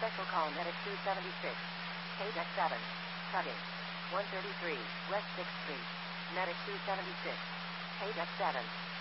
Special call Medic 276. KDEC 7. Cutting. 133 West 6th Street. Medic 276. KDEC 7.